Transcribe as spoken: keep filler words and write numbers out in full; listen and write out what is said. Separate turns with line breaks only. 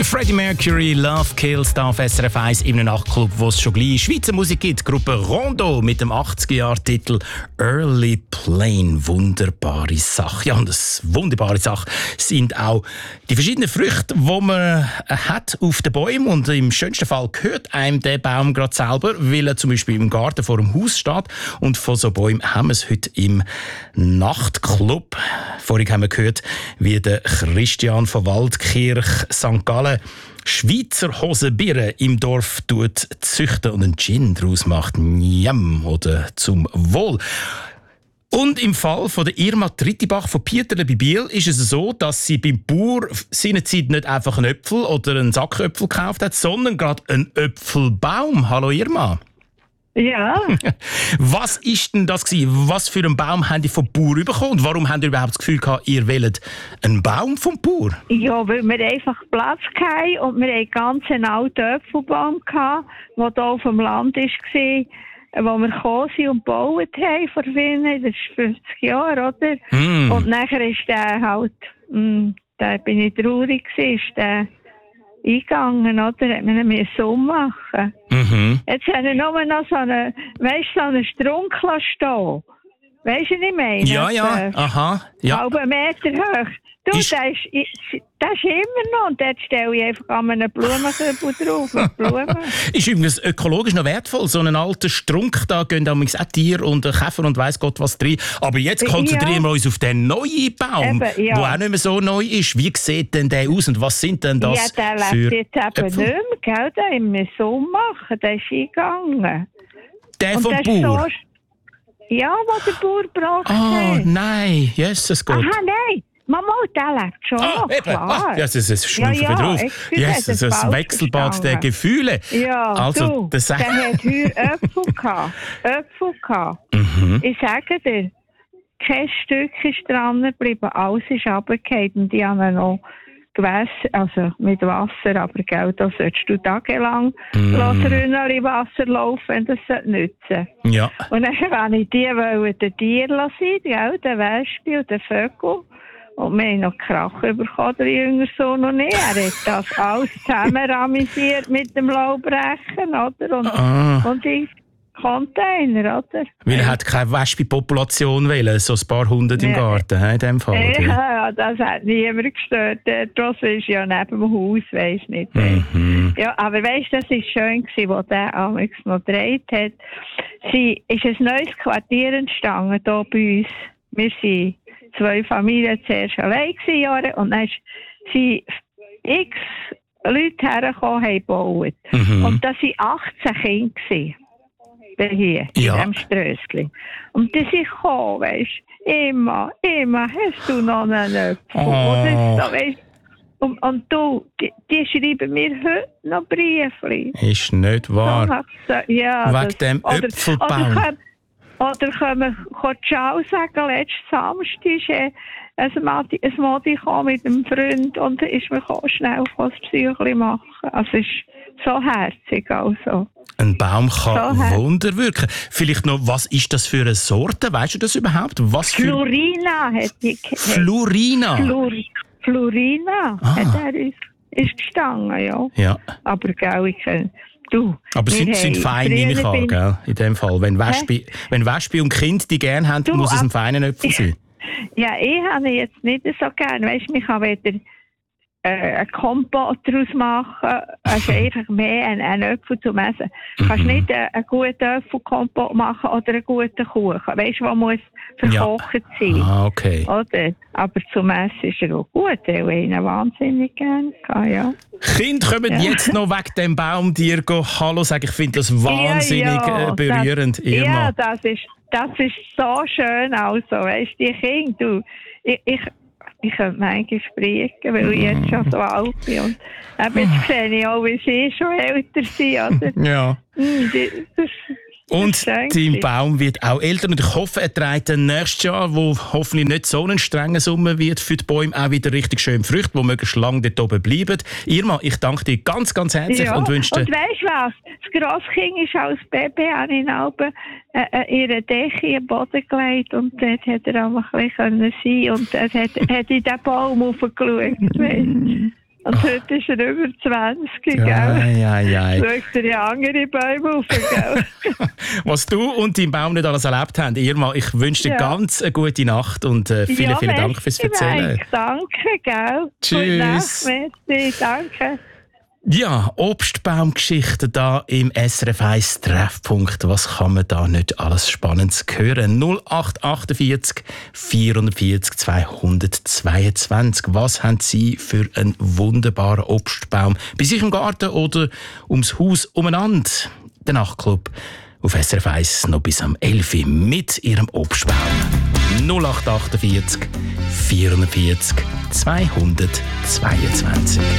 Freddie Mercury, Love Kills, da auf S R F eins im Nachtclub, wo es schon gleich Schweizer Musik gibt. Gruppe Rondo mit dem achtziger-Jahr-Titel Early Plane. Wunderbare Sache. Ja, und das wunderbare Sache sind auch die verschiedenen Früchte, die man hat auf den Bäumen. Und im schönsten Fall gehört einem der Baum gerade selber, weil er zum Beispiel im Garten vor dem Haus steht. Und von so Bäumen haben wir es heute im Nachtclub. Vorhin haben wir gehört, wie der Christian von Waldkirch Sankt Gallen Schweizer Hosenbirnen im Dorf tut züchten und einen Gin daraus macht. Njam, oder zum Wohl. Und im Fall von der Irma Trittibach von Pieterle bei Biel ist es so, dass sie beim Bauer seinerzeit nicht einfach einen Äpfel oder einen Sack Äpfel gekauft hat, sondern gerade einen Äpfelbaum. Hallo Irma.
Ja.
Was ist denn das gewesen? Was für einen Baum habt ihr vom Bauer bekommen? Und warum habt ihr überhaupt das Gefühl gehabt, ihr wollt einen Baum vom Bauer?
Ja, weil wir einfach Platz hatten und wir hatten ganz einen alten Äpfelbaum, der hier auf dem Land war, wo wir gekommen sind und gebaut haben vor vielen, das ist fünfzig Jahre, oder? Mm. Und nachher ist der halt, mh, da bin ich traurig gewesen, ist der eingegangen, oder? Hat man ihn so machen. Mhm. Jetzt haben wir nur noch so einen, weißt, so einen Strunk stehen. Weißt du, was ich meine?
Ja, ja, äh, aha. Ja.
Halben Meter hoch. Du,
ist...
das ist, das ist immer noch. Und dort stelle ich einfach an einen Blumenkübel drauf. Blumen.
Ist übrigens ökologisch noch wertvoll. So einen alten Strunk, da gehen damals auch Tiere und Käfer und weiss Gott was drin. Aber jetzt konzentrieren ja. wir uns auf den neuen Baum, der ja. auch nicht mehr so neu ist. Wie sieht denn der aus und was sind denn das
ja, der
für
lebt jetzt eben
Äpfel?
Nicht mehr, gell? Den müssen wir so machen. Der ist eingegangen.
Der
und
vom
der
Bauer?
So, ja, was der Bauer braucht.
Ah, oh, nein. Jesus Gott.
Aha, nein. Mama, der lebt schon.
Ah,
noch, klar.
Ah, ja, das ist
ja, ja,
drauf. Yes, das ist ein Wechselbad verstanden. Der Gefühle.
Ja,
also,
du,
das
der hat heuer Äpfel gehabt. Äpfel gehabt.
Mhm.
Ich sage dir, kein Stück ist dran geblieben. Alles ist runtergefallen. Und die haben noch Gewässer, also mit Wasser. Aber gell, da solltest du tagelang mm. Rünneli Wasser laufen, das sollte nützen.
Ja.
Und dann, wenn ich die wollte, den Tieren lassen, gell, den Wespen und den Vögel. Und wir haben noch Krach bekommen, der jüngere Sohn noch nicht. Er hat das alles zusammen ramisiert mit dem Laubrechen, oder? Und,
ah.
und die Container, oder?
Weil er hat keine Wespe-Population wollen, so ein paar hundert im ja. Garten, in dem Fall. Oder?
Ja, das hat niemand gestört. Das ist ja neben dem Haus, weiss nicht.
Mhm.
Ja, aber weißt du, das war schön, als der Alex noch gedreht hat. Sie ist ein neues Quartier entstanden hier bei uns. Wir sind zwei Familien zuerst allein gewesen, und dann sind x Leute hergekommen, haben gebaut. Mhm. Und das waren achtzehn Kinder hier, ja. in diesem Strössli. Und die sind gekommen, weisst du, immer, immer, hast du noch einen Äpfel?
Oh.
So, weißt, und, und du, die, die schreiben mir heute noch Briefchen.
Ist nicht wahr.
So, ja,
wegen
das,
dem Äpfelbaum.
Oder, Oder können wir Ciao sagen, letzten Samstag ist äh, ein Modi gekommen mit einem Freund und ist mir schnell ein Psychli machen. Also es ist so herzig. Also.
Ein Baum kann
so
Wunder wirken. Vielleicht noch, was ist das für eine Sorte? Weißt du das überhaupt? Was für...
Florina hat die
Florina?
Flor Florina
ah.
hat er uns, ist gestanden, ja.
ja.
Aber gell, ich kann... Du,
aber sind, sind fein, nehme ich an, gell? In dem Fall. Wenn Wespe, wenn Wespe und Kind die gerne haben, du, muss es ein feiner Äpfel sein.
Ja, ich habe jetzt nicht so gerne. Weißt du, ich kann weder äh, einen Kompott daraus machen, also einfach mehr einen, einen Äpfel zum Essen. Du kannst mhm. nicht äh, einen guten Äpfelkompott machen oder einen guten Kuchen. Weißt du, der muss verkocht ja. sein.
Ah, okay.
Oder? Aber zum Essen ist er auch gut, weil ich ihn wahnsinnig gerne kann, ja.
Kinder kommen ja. jetzt noch wegen dem Baum dir Hallo sagen. Ich finde das wahnsinnig ja, ja, berührend.
Das, ja, das ist, das ist so schön. Also, weißt du, die Kinder, du, ich, ich, ich könnte manchmal sprechen, weil ich jetzt schon so alt bin. Und jetzt sehe ich auch, wie sie schon älter sind. Oder?
Ja.
Das,
und dein Baum wird auch älter und ich hoffe, er trägt dann nächstes Jahr, wo hoffentlich nicht so einen strengen Sommer wird, für die Bäume auch wieder richtig schön Früchte, die möglichst lange dort oben bleiben. Irma, ich danke dir ganz, ganz herzlich
ja.
und wünsche dir...
Und weisst du was? Das Grosskind ist als Baby an ihn Alben äh, äh, ihre Decke in den Boden gelegt und dort hätte er auch ein bisschen sein können und er hat, hat in den Baum hochgeschaut. Und oh. heute ist er über zwanzig, gell?
Ei, ei, ei.
Schaut er ja andere Bäume auf, gell?
Was du und dein Baum nicht alles erlebt haben, Irma, ich wünsche dir ja. ganz eine gute Nacht und äh, vielen, ja, vielen Dank fürs Erzählen.
Mike, danke, gell?
Tschüss.
Gute Nacht, merci, danke.
Ja, Obstbaumgeschichten da im S R F eins Treffpunkt. Was kann man da nicht alles Spannendes hören? null acht achtundvierzig vierundvierzig zweihundertzweiundzwanzig. Was haben Sie für einen wunderbaren Obstbaum bei sich im Garten oder ums Haus umeinander? Der Nachtclub auf S R F eins noch bis am elf Uhr mit Ihrem Obstbaum. null acht achtundvierzig vierundvierzig zweihundertzweiundzwanzig.